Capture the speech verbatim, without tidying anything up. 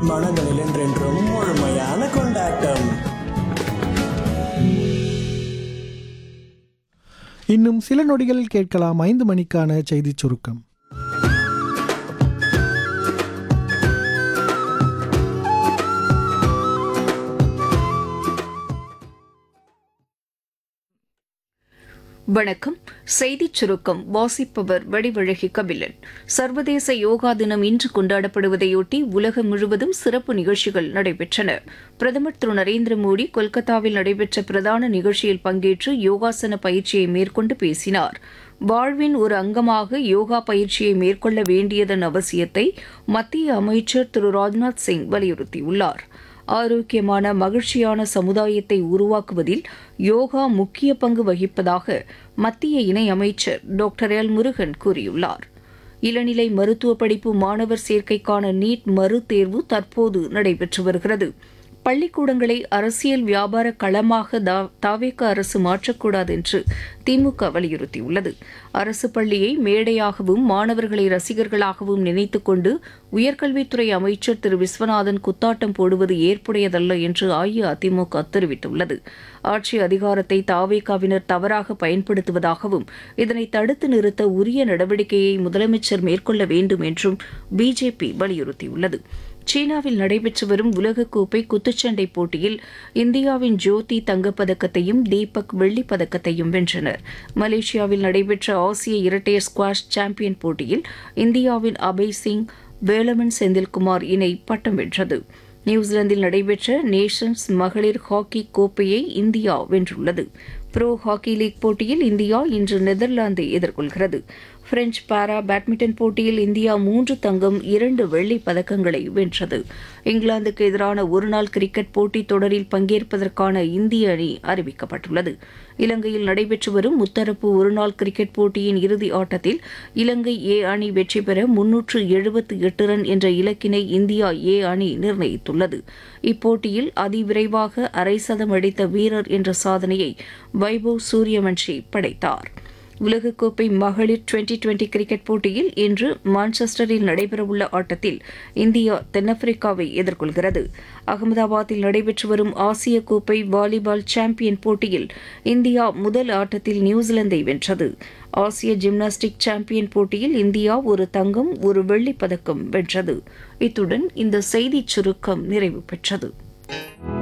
மனங்களில் என்றென்றும் முழுமையான கொண்டாட்டம். இன்னும் சில நொடிகள் கேட்கலாம் ஐந்து மணிக்கான செய்தி சுருக்கம். வணக்கம். செய்திச் சுருக்கம் வாசிப்பவர் வடிவழகி கபிலன். சர்வதேச யோகா தினம் இன்று கொண்டாடப்படுவதையொட்டி உலகம் முழுவதும் சிறப்பு நிகழ்ச்சிகள் நடைபெற்றன. பிரதமர் திரு நரேந்திர மோடி கொல்கத்தாவில் நடைபெற்ற பிரதான நிகழ்ச்சியில் பங்கேற்று யோகாசன பயிற்சியை மேற்கொண்டு பேசினார். வாழ்வின் ஒரு அங்கமாக யோகா பயிற்சியை மேற்கொள்ள வேண்டியதன் அவசியத்தை மத்திய அமைச்சர் திரு ராஜ்நாத் சிங் வலியுறுத்தியுள்ளார். ஆரோக்கியமான மகிழ்ச்சியான சமுதாயத்தை உருவாக்குவதில் யோகா முக்கிய பங்கு வகிப்பதாக மத்திய இணையமைச்சர் டாக்டர் எல் முருகன் கூறியுள்ளார். இளநிலை மருத்துவ படிப்பு மாணவர் சேர்க்கைக்கான நீட் மறுதேர்வு தற்போது நடைபெற்று வருகிறது. பள்ளிக்கூடங்களை அரசியல் வியாபார களமாக தாவேக அரசு மாற்றக்கூடாது என்று திமுக வலியுறுத்தியுள்ளது. அரசு பள்ளியை மேடையாகவும் மாணவர்களை ரசிகர்களாகவும் நினைத்துக் கொண்டு உயர்கல்வித்துறை அமைச்சர் திரு விஸ்வநாதன் குத்தாட்டம் போடுவது ஏற்புடையதல்ல என்று அஇஅதிமுக தெரிவித்துள்ளது. ஆட்சி அதிகாரத்தை தாவேகாவினர் தவறாக பயன்படுத்துவதாகவும் இதனை தடுத்து நிறுத்த உரிய நடவடிக்கையை முதலமைச்சர் மேற்கொள்ள வேண்டும் என்றும் பிஜேபி வலியுறுத்தியுள்ளது. சீனாவில் நடைபெற்று வரும் உலகக்கோப்பை குத்துச்சண்டை போட்டியில் இந்தியாவின் ஜோதி தங்கப்பதக்கத்தையும் தீபக் வெள்ளிப் பதக்கத்தையும் வென்றனர். மலேசியாவில் நடைபெற்ற ஆசிய இரட்டையர் ஸ்குவாஷ் சாம்பியன் போட்டியில் இந்தியாவின் அபய் சிங் வேலமன் செந்தில்குமார் இணை பட்டம் வென்றது. நியூசிலாந்தில் நடைபெற்ற நேஷன்ஸ் மகளிர் ஹாக்கி கோப்பையை இந்தியா வென்றுள்ளது. புரோ ஹாக்கி லீக் போட்டியில் இந்தியா இன்று நெதர்லாந்தை எதிர்கொள்கிறது. பிரெஞ்ச் பாரா பேட்மிண்டன் போட்டியில் இந்தியா மூன்று தங்கம் இரண்டு வெள்ளிப் பதக்கங்களை வென்றது. இங்கிலாந்துக்கு எதிரான ஒருநாள் கிரிக்கெட் போட்டித் தொடரில் பங்கேற்பதற்கான இந்திய அணி அறிவிக்கப்பட்டுள்ளது. இலங்கையில் நடைபெற்று வரும் முத்தரப்பு ஒருநாள் கிரிக்கெட் போட்டியின் இறுதி ஆட்டத்தில் இலங்கை ஏ அணி வெற்றி பெற முன்னூற்று எழுபத்து எட்டு ரன் என்ற இலக்கினை இந்தியா ஏ அணி நிர்ணயித்துள்ளது. இப்போட்டியில் அதிவிரைவாக அரை சதம் அடித்த வீரர் என்ற சாதனையை வைபவ் சூரியவன்ஷி படைத்தார். உலகக்கோப்பை மகளிர் டுவெண்டி டுவெண்டி கிரிக்கெட் போட்டியில் இன்று மான்செஸ்டரில் நடைபெறவுள்ள ஆட்டத்தில் இந்தியா தென்னாப்பிரிக்காவை எதிர்கொள்கிறது. அகமதாபாத்தில் நடைபெற்று வரும் ஆசிய கோப்பை வாலிபால் சாம்பியன் போட்டியில் இந்தியா முதல் ஆட்டத்தில் நியூசிலாந்தை வென்றது. ஆசிய ஜிம்னாஸ்டிக் சாம்பியன் போட்டியில் இந்தியா ஒரு தங்கம் ஒரு வெள்ளிப் பதக்கம் வென்றது. இத்துடன் இந்த செய்திச் சுருக்கம் நிறைவு பெற்றது.